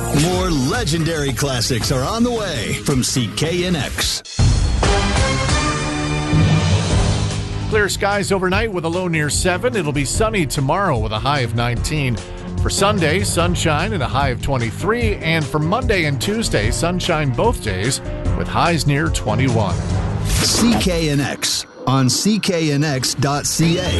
More legendary classics are on the way from CKNX. Clear skies overnight with a low near 7. It'll be sunny tomorrow with a high of 19. For Sunday, sunshine and a high of 23. And for Monday and Tuesday, sunshine both days with highs near 21. CKNX on cknx.ca.